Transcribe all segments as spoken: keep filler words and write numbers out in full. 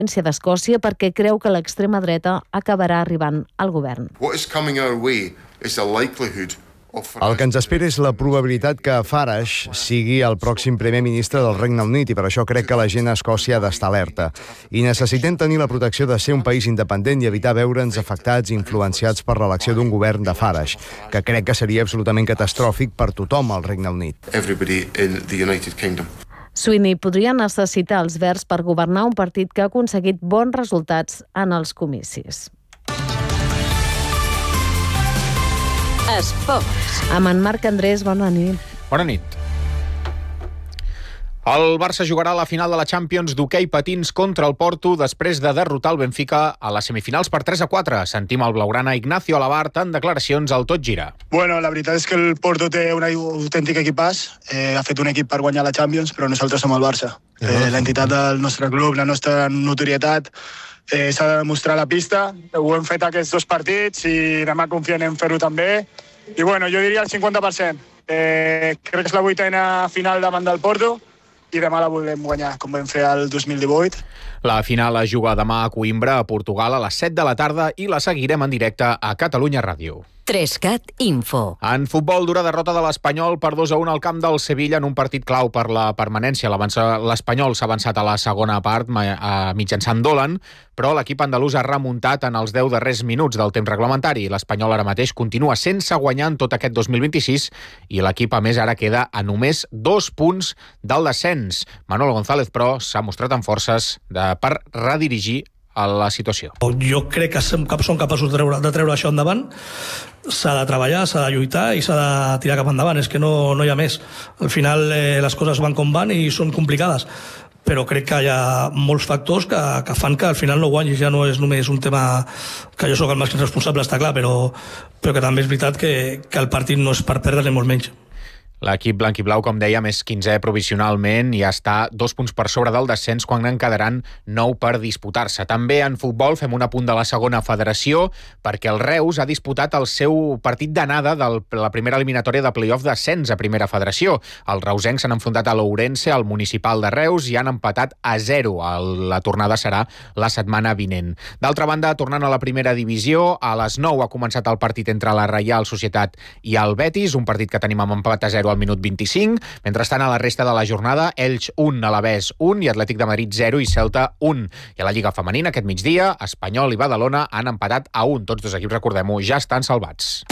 província d'Escòcia perquè creu que l'extrema dreta acabarà arribant al govern. What is coming our way is a likelihood. El que ens espera és la probabilitat que Farage sigui el pròxim primer ministre del Regne Unit i per això crec que la gent a Escòcia ha d'estar alerta. I necessitem tenir la protecció de ser un país independent i evitar veure'ns afectats i influenciats per l'elecció d'un govern de Farage, que crec que seria absolutament catastròfic per tothom al Regne Unit. Everybody in the United Kingdom. Sweeney podria necessitar els Verds per governar un partit que ha aconseguit bons resultats en els comicis. Esports. Amb en Marc Andrés, bona nit. Bona nit. El Barça jugarà a la final de la Champions d'hoquei patins contra el Porto després de derrotar el Benfica a les semifinals per tres a quatre. Sentim el blaugrana Ignacio Alabart en declaracions al Tot Gira. Bueno, la veritat és que el Porto té un autèntic equipàs. Eh, ha fet un equip per guanyar la Champions, però nosaltres som el Barça. Eh, l'entitat del nostre club, la nostra notorietat, eh, s'ha de demostrar a la pista. Ho hem fet aquests dos partits i demà confiem en fer-ho també. I bueno, jo diria el cinquanta per cent. Eh, crec que és la vuitena final davant del Porto i demà la volem guanyar, com vam fer el dos mil divuit. La final es juga demà a Coimbra, a Portugal, a les set de la tarda i la seguirem en directe a Catalunya Ràdio. Trescat Info. En futbol, dura derrota de l'Espanyol per dos a un al camp del Sevilla en un partit clau per la permanència. L'Espanyol s'ha avançat a la segona part mitjançant Dolan, però l'equip andalús ha remuntat en els deu darrers minuts del temps reglamentari. L'Espanyol ara mateix continua sense guanyar en tot aquest dos mil vint-i-sis i l'equip, a més, ara queda a només dos punts del descens. Manolo González, però, s'ha mostrat amb forces de, per redirigir a la situació. Jo crec que som capaços de treure, de treure això endavant. S'ha de treballar, s'ha de lluitar i s'ha de tirar cap endavant. És que no, no hi ha més. Al final eh, les coses van com van i són complicades. Però crec que hi ha molts factors que, que fan que al final no guanyis. Ja no és només un tema que jo sóc el màxim responsable, està clar, però, però que també és veritat que, que el partit no és per perdre ni molt menys. L'equip blanc-i-blau, com dèiem, és quinzè provisionalment i està dos punts per sobre del descens quan en quedaran nou per disputar-se. També en futbol fem un apunt de la segona federació perquè el Reus ha disputat el seu partit d'anada de la primera eliminatòria de play-off d'ascens a primera federació. Els reusencs s'han enfrontat a l'Ourense, al municipal de Reus, i han empatat a zero. La tornada serà la setmana vinent. D'altra banda, tornant a la primera divisió, a les nou ha començat el partit entre la Reial Societat i el Betis, un partit que tenim amb empat a zero al minut vint-i-cinc. Mentrestant, a la resta de la jornada, Elx un, Alavés un i Atlètic de Madrid zero i Celta un. I a la Lliga Femenina, aquest migdia, Espanyol i Badalona han empatat a un. Tots dos equips, recordem-ho, ja estan salvats.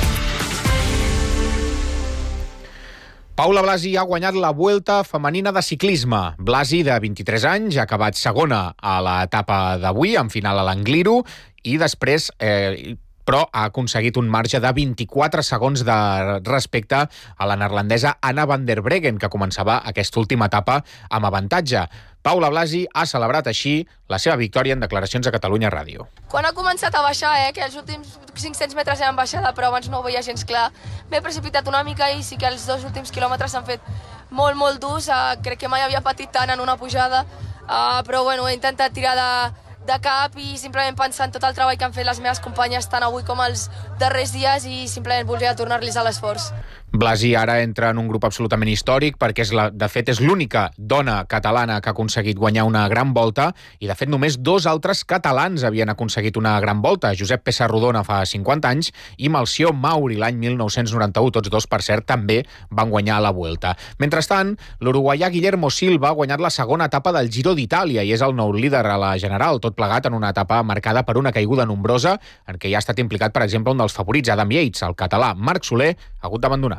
Paula Blasi ha guanyat la Vuelta femenina de ciclisme. Blasi, de vint-i-tres anys, ha acabat segona a l'etapa d'avui, en final a l'Angliru, i després... Eh, però ha aconseguit un marge de vint-i-quatre segons de respecte a la neerlandesa Anna van der Breggen, que començava aquesta última etapa amb avantatge. Paula Blasi ha celebrat així la seva victòria en declaracions a Catalunya Ràdio. Quan ha començat a baixar, eh, que els últims cinc-cents metres eren baixada, però abans no ho veia gens clar, m'he precipitat una mica i sí que els dos últims quilòmetres s'han fet molt, molt durs. Uh, crec que mai havia patit tant en una pujada, uh, però bueno, he intentat tirar de... de cap i simplement pensar en tot el treball que han fet les meves companyes tant avui com els darrers dies i simplement voldria tornar-los a l'esforç. Blasi ara entra en un grup absolutament històric perquè, és la, de fet, és l'única dona catalana que ha aconseguit guanyar una gran volta i, de fet, només dos altres catalans havien aconseguit una gran volta. Josep Pessarrodona fa cinquanta anys i Melcior Mauri l'any mil nou-cents noranta-u. Tots dos, per cert, també van guanyar la Vuelta. Mentrestant, l'uruguaià Guillermo Silva ha guanyat la segona etapa del Giro d'Itàlia i és el nou líder a la general, tot plegat en una etapa marcada per una caiguda nombrosa en què hi ha estat implicat, per exemple, un dels favorits, Adam Yates. El català Marc Soler ha hagut d'abandonar.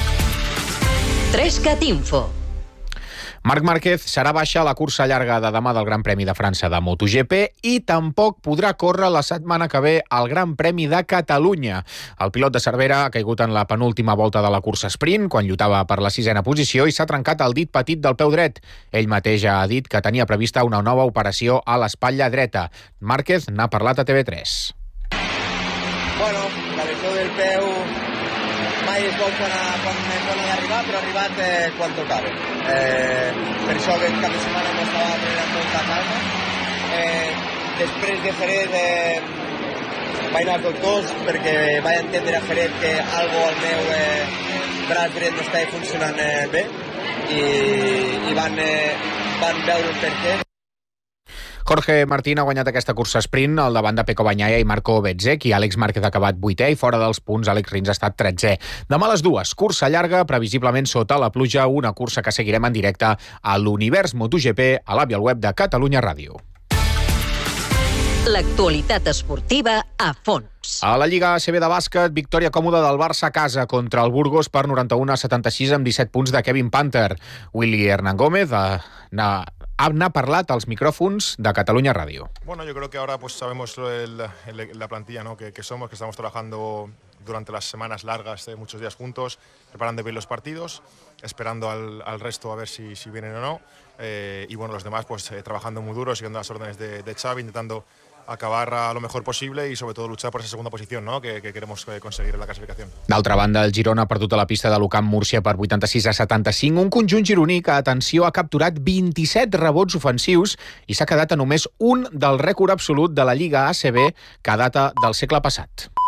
Trescat Info. Marc Márquez serà baixa a la cursa llarga de demà del Gran Premi de França de MotoGP i tampoc podrà córrer la setmana que ve al Gran Premi de Catalunya. El pilot de Cervera ha caigut en la penúltima volta de la cursa sprint quan lluitava per la sisena posició i s'ha trencat el dit petit del peu dret. Ell mateix ha dit que tenia prevista una nova operació a l'espatlla dreta. Márquez n'ha parlat a T V tres. Bueno, la lesió del peu mai es vol quan ha, quan, quan ha d'arribar, però ha arribat eh, quan tocava. Eh, per això aquest cap de setmana no estava prenent molta calma. Eh, després de Jerez eh, vaig anar als doctors perquè vaig entendre a Jerez que algo al meu eh, braç dret no estava funcionant eh, bé i, i van, eh, van veure el per què. Jorge Martín ha guanyat aquesta cursa sprint al davant de Pecco Bagnaia i Marco Bezzecchi, i Àlex Márquez ha acabat vuitè i fora dels punts Àlex Rins ha estat tretzè. Demà a les dues, cursa llarga, previsiblement sota la pluja, una cursa que seguirem en directe a l'Univers MotoGP a l'app i al web de Catalunya Ràdio. L'actualitat esportiva a fons. A la Lliga A C B de bàsquet, victòria còmoda del Barça a casa contra el Burgos per noranta-un a setanta-sis amb disset punts de Kevin Panther. Willy Hernán Gómez ha, ha, ha parlat als micròfons de Catalunya Ràdio. Bueno, yo creo que ahora pues sabemos el, el, la plantilla, ¿no? que, que somos, que estamos trabajando durante las semanas largas, eh, muchos días juntos, preparando bien los partidos, esperando al, al resto a ver si, si vienen o no. Eh, y bueno, los demás pues eh, trabajando muy duro, siguiendo las órdenes de, de Xavi, intentando acabar a lo mejor posible y sobre todo luchar por esa segunda posición, ¿no? que, que queremos conseguir en la clasificación. D'altra banda, el Girona ha perdut a la pista de l'U Camp Múrcia per vuitanta-sis a setanta-cinc, un conjunt gironí que, atenció, ha capturat vint-i-set rebots ofensius i s'ha quedat a només un del rècord absolut de la Lliga A C B que data del segle passat.